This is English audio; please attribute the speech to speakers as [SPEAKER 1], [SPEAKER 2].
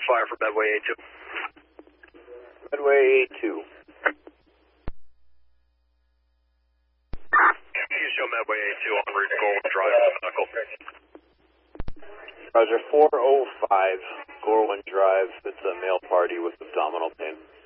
[SPEAKER 1] fire for Medway A2.
[SPEAKER 2] Medway A2.
[SPEAKER 1] You show Medway A2 en route to Gorwin Drive for medical.
[SPEAKER 2] Roger, 405 Gorwin Drive. It's a male party with abdominal pain.